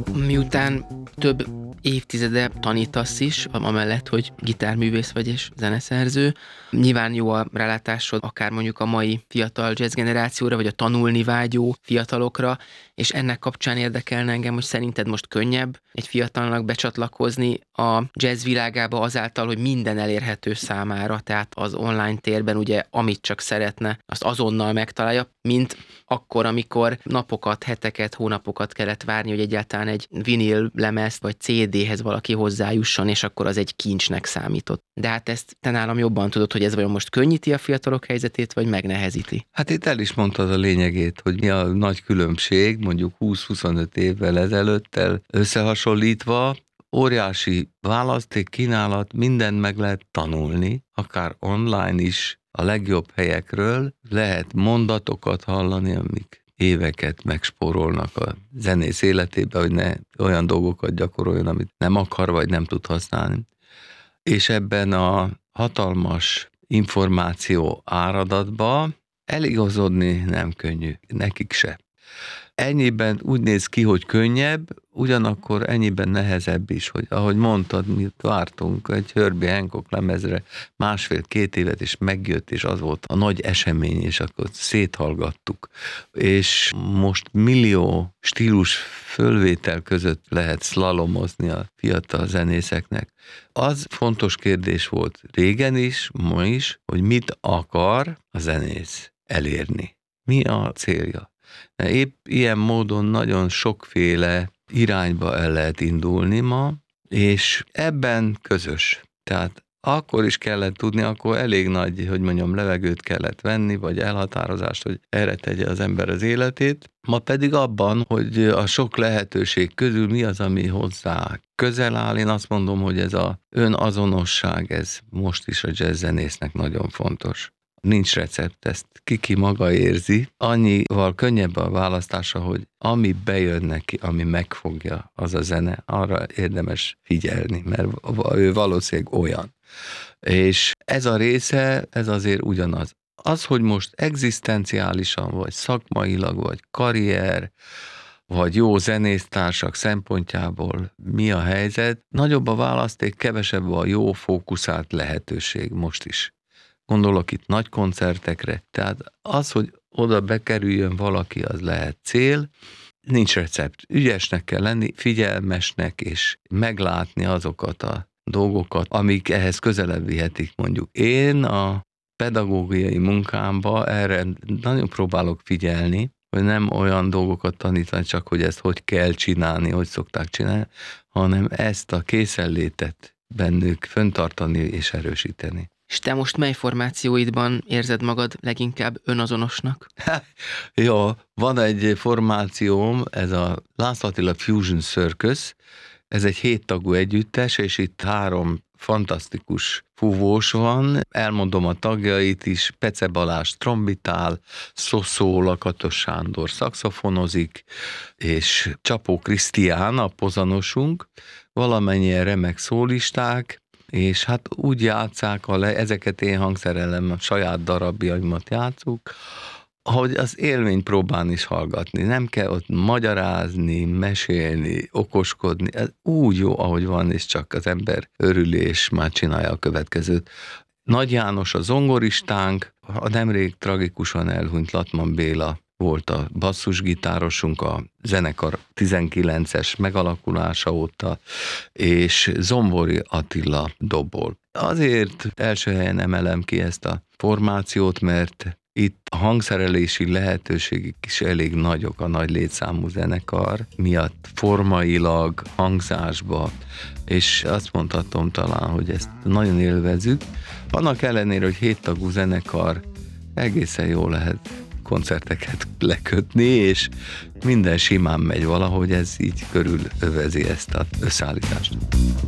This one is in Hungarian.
Miután több évtizede tanítasz is, amellett, hogy gitárművész vagy és zeneszerző. Nyilván jó a rálátásod akár mondjuk a mai fiatal jazz generációra, vagy a tanulni vágyó fiatalokra, és ennek kapcsán érdekelne engem, hogy szerinted most könnyebb egy fiatalnak becsatlakozni a jazz világába azáltal, hogy minden elérhető számára, tehát az online térben ugye amit csak szeretne, azt azonnal megtalálja, mint akkor, amikor napokat, heteket, hónapokat kellett várni, hogy egyáltalán egy vinil lemezt vagy CD-hez valaki hozzájusson, és akkor az egy kincsnek számított. De hát ezt te nálam jobban tudod, hogy ez vajon most könnyíti a fiatalok helyzetét, vagy megnehezíti? Hát itt el is mondtad a lényegét, hogy mi a nagy különbség, mondjuk 20-25 évvel ezelőttel összehasonlítva, óriási választék, kínálat, mindent meg lehet tanulni, akár online is, a legjobb helyekről lehet mondatokat hallani, amik éveket megspórolnak a zenész életébe, hogy ne olyan dolgokat gyakoroljon, amit nem akar, vagy nem tud használni. És ebben a hatalmas információ áradatba eligazodni nem könnyű, nekik se. Ennyiben úgy néz ki, hogy könnyebb, ugyanakkor ennyiben nehezebb is, hogy ahogy mondtad, mi vártunk egy Herbie Hancock lemezre 1,5-2 évet, és megjött, és az volt a nagy esemény, és akkor széthallgattuk. És most millió stílus fölvétel között lehet szlalomozni a fiatal zenészeknek. Az fontos kérdés volt régen is, ma is, hogy mit akar a zenész elérni. Mi a célja? Épp ilyen módon nagyon sokféle irányba el lehet indulni ma, és ebben közös. Tehát akkor is kellett tudni, akkor elég nagy, hogy mondjam, levegőt kellett venni, vagy elhatározást, hogy erre tegye az ember az életét. Ma pedig abban, hogy a sok lehetőség közül mi az, ami hozzá közel áll. Én azt mondom, hogy ez az önazonosság, ez most is a jazzzenésznek nagyon fontos. Nincs recept, ezt ki maga érzi. Annyival könnyebb a választása, hogy ami bejön neki, ami megfogja, az a zene, arra érdemes figyelni, mert ő valószínűleg olyan. És ez a része, ez azért ugyanaz. Az, hogy most egzisztenciálisan, vagy szakmailag, vagy karrier, vagy jó zenésztársak szempontjából mi a helyzet, nagyobb a választék, kevesebb a jó fókuszált lehetőség most is. Gondolok itt nagy koncertekre, tehát az, hogy oda bekerüljön valaki, az lehet cél, nincs recept. Ügyesnek kell lenni, figyelmesnek, és meglátni azokat a dolgokat, amik ehhez közelebb vihetik mondjuk. Én a pedagógiai munkámba erre nagyon próbálok figyelni, hogy nem olyan dolgokat tanítani, csak hogy ezt hogy kell csinálni, hogy szokták csinálni, hanem ezt a készenlétet bennük fenntartani és erősíteni. És te most mely formációidban érzed magad leginkább önazonosnak? Ja, van egy formációm, ez a László Attila Fusion Circus, ez egy 7 tagú együttes, és itt 3 fantasztikus fúvós van, elmondom a tagjait is, Pece Balázs trombitál, Szoszó Lakatos Sándor szaxofonozik, és Csapó Krisztián a pozanosunk, valamennyien remek szólisták, és hát úgy játsszák, ezeket én hangszerelem, a saját darabjaimat játszuk, hogy az élményt próbálni is hallgatni. Nem kell ott magyarázni, mesélni, okoskodni. Ez úgy jó, ahogy van, és csak az ember örül, és már csinálja a következőt. Nagy János a zongoristánk, a nemrég tragikusan elhunyt Latman Béla volt a basszusgitárosunk a zenekar 19-es megalakulása óta, és Zombori Attila dobol. Azért első helyen emelem ki ezt a formációt, mert itt a hangszerelési lehetőségek is elég nagyok a nagy létszámú zenekar miatt, formailag, hangzásba, és azt mondhatom talán, hogy ezt nagyon élvezzük. Annak ellenére, hogy 7 tagú zenekar, egészen jól lehet koncerteket lekötni, és minden simán megy valahogy, ez így körülövezi ezt az összeállítást.